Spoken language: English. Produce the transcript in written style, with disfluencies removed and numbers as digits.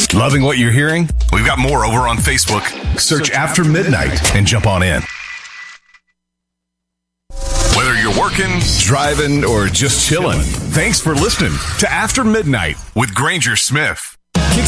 Loving what you're hearing? We've got more over on Facebook. Search After Midnight and jump on in. Whether you're working, Driving, or just chilling, thanks for listening to After Midnight with Granger Smith.